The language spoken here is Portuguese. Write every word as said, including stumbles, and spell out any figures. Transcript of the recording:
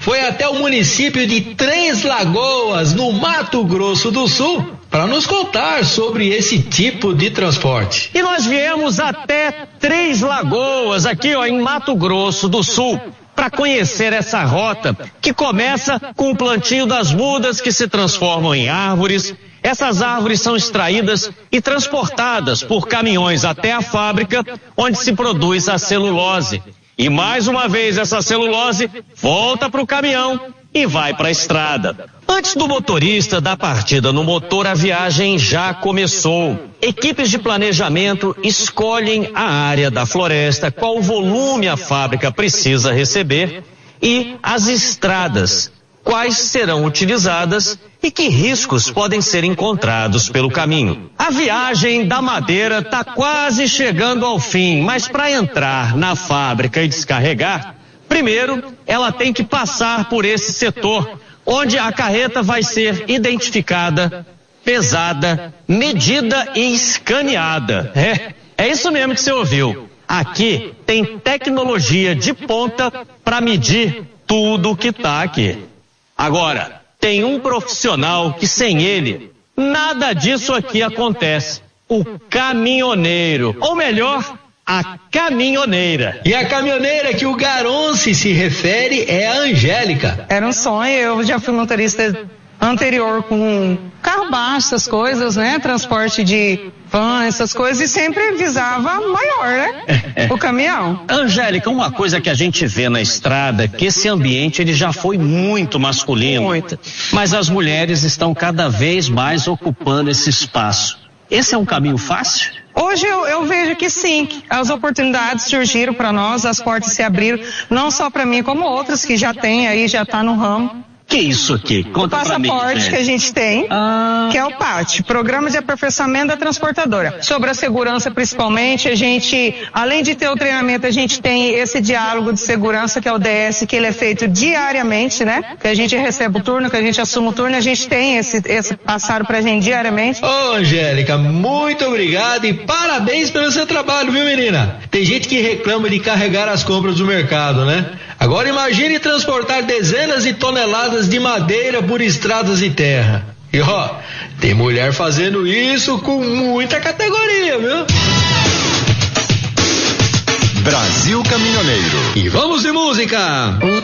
foi até o município de Três Lagoas, no Mato Grosso do Sul, para nos contar sobre esse tipo de transporte. E nós viemos até Três Lagoas, aqui ó, em Mato Grosso do Sul, para conhecer essa rota que começa com o plantio das mudas que se transformam em árvores. Essas árvores são extraídas e transportadas por caminhões até a fábrica, onde se produz a celulose. E mais uma vez essa celulose volta para o caminhão e vai para a estrada. Antes do motorista dar partida no motor, a viagem já começou. Equipes de planejamento escolhem a área da floresta, qual volume a fábrica precisa receber e as estradas, quais serão utilizadas e que riscos podem ser encontrados pelo caminho. A viagem da madeira está quase chegando ao fim, mas para entrar na fábrica e descarregar, primeiro ela tem que passar por esse setor, onde a carreta vai ser identificada, pesada, medida e escaneada. É, é isso mesmo que você ouviu. Aqui tem tecnologia de ponta para medir tudo que está aqui. Agora, tem um profissional que sem ele, nada disso aqui acontece. O caminhoneiro, ou melhor, a caminhoneira. E a caminhoneira que o Garonce se refere é a Angélica. Era um sonho, eu já fui motorista anterior com carro baixo, essas coisas, né? Transporte de van, essas coisas, e sempre visava maior, né? O caminhão. Angélica, uma coisa que a gente vê na estrada, que esse ambiente ele já foi muito masculino. Muito. Mas as mulheres estão cada vez mais ocupando esse espaço. Esse é um caminho fácil? Hoje eu, eu vejo que sim, as oportunidades surgiram para nós, as portas se abriram, não só para mim, como outras que já tem aí, já tá no ramo. Que isso aqui? Conta pra mim. O passaporte que a gente tem, ah. que é o P A T, Programa de Aperfeiçoamento da Transportadora. Sobre a segurança, principalmente, a gente, além de ter o treinamento, a gente tem esse diálogo de segurança, que é o D S, que ele é feito diariamente, né? Que a gente recebe o turno, que a gente assume o turno, a gente tem esse, esse passado pra gente diariamente. Ô, Angélica, muito obrigado e parabéns pelo seu trabalho, viu, menina? Tem gente que reclama de carregar as compras do mercado, né? Agora imagine transportar dezenas de toneladas de madeira por estradas de terra. E ó, tem mulher fazendo isso com muita categoria, viu? Brasil Caminhoneiro. E vamos de música!